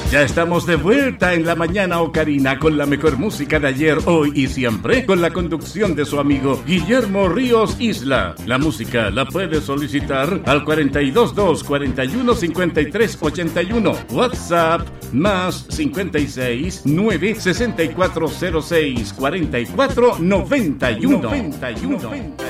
Ya estamos de vuelta en la mañana ocarina con la mejor música de ayer, hoy y siempre, con la conducción de su amigo Guillermo Ríos Isla. La música la puede solicitar al 422 41 53 81. WhatsApp más 56 9 6406 44 91.